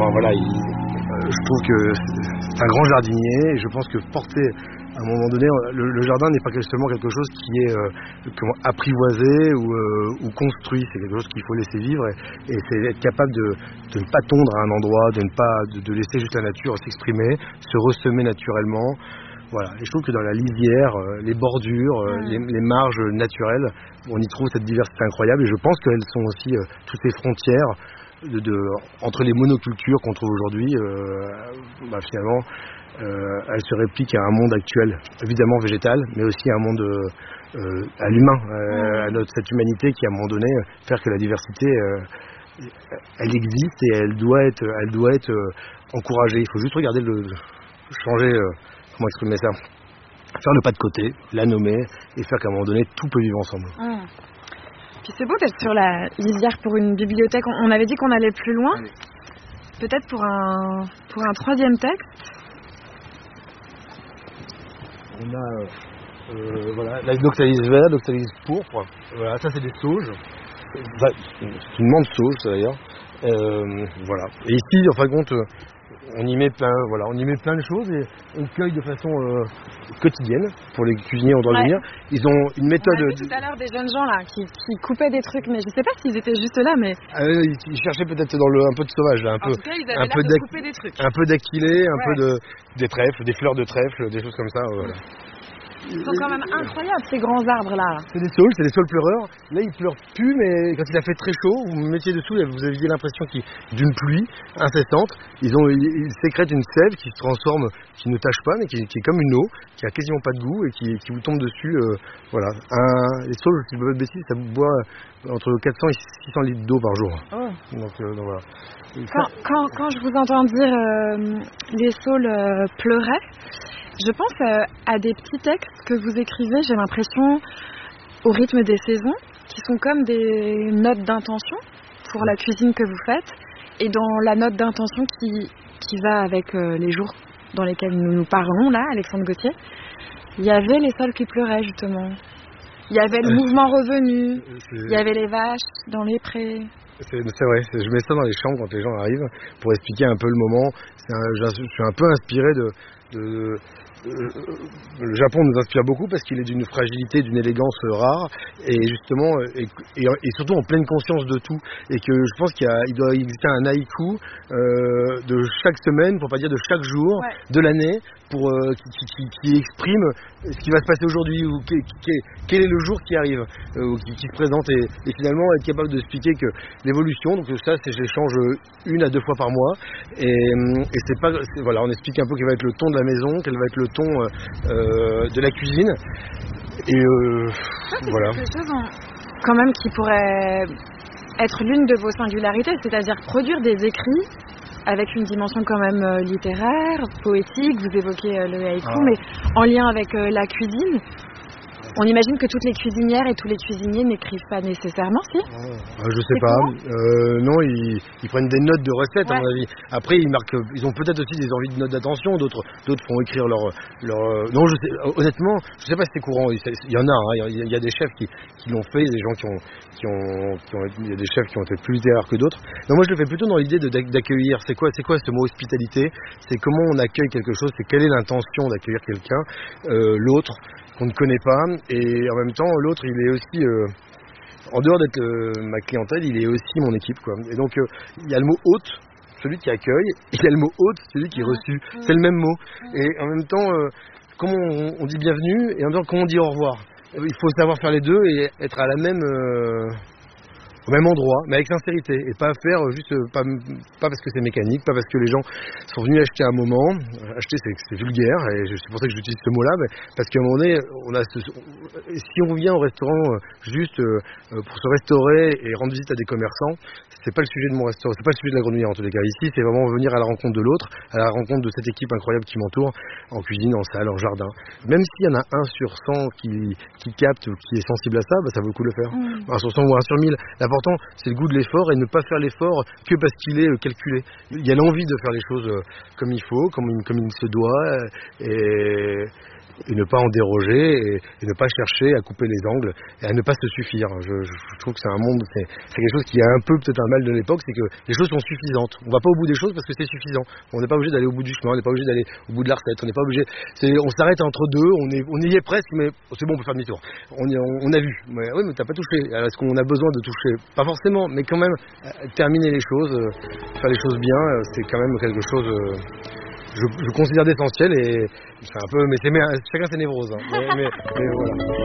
bon, voilà, je trouve que c'est un grand jardinier et je pense que porter à un moment donné, le jardin n'est pas seulement quelque chose qui est apprivoisé ou construit, c'est quelque chose qu'il faut laisser vivre et c'est être capable de ne pas tondre à un endroit, de laisser juste la nature s'exprimer, se ressemer naturellement. Voilà. Et je trouve que dans la lisière, les bordures, les marges naturelles, on y trouve cette diversité incroyable et je pense qu'elles sont aussi toutes ces frontières entre les monocultures qu'on trouve aujourd'hui, finalement, elles se répliquent à un monde actuel, évidemment végétal, mais aussi à un monde à l'humain, à cette humanité qui, à un moment donné, faire que la diversité, elle existe et elle doit être encouragée. Il faut juste regarder changer, comment exprimer ça, faire le pas de côté, la nommer et faire qu'à un moment donné, tout peut vivre ensemble. Puis c'est beau d'être sur la lisière pour une bibliothèque. On avait dit qu'on allait plus loin. Allez. Peut-être pour un troisième texte. On a voilà, la l'oxalis vert, l'oxalis pourpre. Voilà, ça c'est des sauges. C'est une menthe sauge, ça d'ailleurs. Voilà. Et ici, en fin de compte, on y met plein de choses et on cueille de façon quotidienne pour les cuisiniers en droit de venir. Ils ont une méthode. On a vu tout à l'heure des jeunes gens là qui coupaient des trucs, mais je sais pas s'ils étaient juste là, mais ils cherchaient peut-être un peu de sauvage là, en tout cas, ils avaient l'air de couper des trucs. Un peu d'acquilée, un peu des trèfles, des fleurs de trèfle, des choses comme ça. Voilà. Ils sont quand même incroyables ces grands arbres là. C'est des saules pleureurs. Là ils pleurent plus, mais quand il a fait très chaud, vous mettiez dessous et vous aviez l'impression d'une pluie incessante. Ils sécrètent une sève qui se transforme, qui ne tâche pas, mais qui est comme une eau, qui a quasiment pas de goût et qui vous tombe dessus. Voilà. Les saules, si je ne dis pas de bêtises, ça boit entre 400 et 600 litres d'eau par jour. Donc voilà. Quand je vous entends dire les saules pleuraient, je pense à des petits textes que vous écrivez, j'ai l'impression, au rythme des saisons, qui sont comme des notes d'intention pour la cuisine que vous faites. Et dans la note d'intention qui va avec les jours dans lesquels nous parlons, là, Alexandre Gauthier, il y avait les saules qui pleuraient, justement. Il y avait le mouvement revenu, il y avait les vaches dans les prés. C'est vrai, je mets ça dans les chambres quand les gens arrivent pour expliquer un peu le moment. Je suis un peu inspiré le Japon nous inspire beaucoup parce qu'il est d'une fragilité, d'une élégance rare et justement et surtout en pleine conscience de tout et que je pense qu'il doit exister un haïku de chaque semaine, pour pas dire de chaque jour de l'année pour qui exprime ce qui va se passer aujourd'hui ou quel est le jour qui arrive ou qui se présente et finalement être capable d'expliquer que l'évolution, donc ça je l'échange 1 à 2 fois par mois et voilà, on explique un peu quel va être le ton de la maison, quel va être le ton de la cuisine et voilà. C'est quelque chose quand même qui pourrait être l'une de vos singularités, c'est-à-dire produire des écrits avec une dimension quand même littéraire, poétique, vous évoquez le haïku, mais en lien avec la cuisine. On imagine que toutes les cuisinières et tous les cuisiniers n'écrivent pas nécessairement, si je sais pas. Non, ils prennent des notes de recettes, à mon avis. Après, ils ont peut-être aussi des envies de notes d'attention. D'autres font écrire leur. Non, honnêtement, je sais pas si c'est courant. Il y en a. Il y a des chefs qui l'ont fait, des gens il y a des chefs qui ont été plus littéraires que d'autres. Non, moi, je le fais plutôt dans l'idée d'accueillir. C'est quoi ce mot hospitalité? C'est comment on accueille quelque chose. C'est quelle est l'intention d'accueillir quelqu'un, l'autre qu'on ne connaît pas, et en même temps l'autre il est aussi en dehors d'être ma clientèle, il est aussi mon équipe quoi. Et donc il y a le mot hôte, celui qui accueille, et il y a le mot hôte, celui qui est reçu, c'est le même mot et en même temps comment on dit bienvenue et en même temps comment on dit au revoir. Il faut savoir faire les deux et être à la même au même endroit, mais avec sincérité, et pas faire juste, pas parce que c'est mécanique, pas parce que les gens sont venus acheter un moment. Acheter c'est vulgaire, et c'est pour ça que j'utilise ce mot-là, mais parce qu'à un moment donné, si on vient au restaurant juste pour se restaurer et rendre visite à des commerçants, c'est pas le sujet de mon restaurant, c'est pas le sujet de la Grenouillère en tous les cas. Ici, c'est vraiment venir à la rencontre de l'autre, à la rencontre de cette équipe incroyable qui m'entoure, en cuisine, en salle, en jardin. Même s'il y en a 1 sur 100 qui capte, qui est sensible à ça, ça vaut le coup de le faire. 1 sur 100 ou 1 sur 1000. L'important, c'est le goût de l'effort et ne pas faire l'effort que parce qu'il est calculé. Il y a l'envie de faire les choses comme il faut, comme il se doit. et ne pas en déroger et ne pas chercher à couper les angles et à ne pas se suffire. Je trouve que c'est un monde, c'est quelque chose qui est un peu peut-être un mal de l'époque, c'est que les choses sont suffisantes. On va pas au bout des choses parce que c'est suffisant. On n'est pas obligé d'aller au bout du chemin, on n'est pas obligé d'aller au bout de la recette, on n'est pas obligé. On s'arrête entre deux, on y est presque, mais c'est bon, on peut faire demi-tour. On a vu. Mais, oui, mais t'as pas touché. Alors, est-ce qu'on a besoin de toucher? Pas forcément, mais quand même terminer les choses, faire les choses bien, c'est quand même quelque chose. Je considère d'essentiel et c'est un peu, mais chacun ses névroses. Hein. Mais voilà.